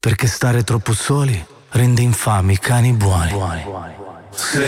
Perché stare troppo soli rende infami i cani buoni.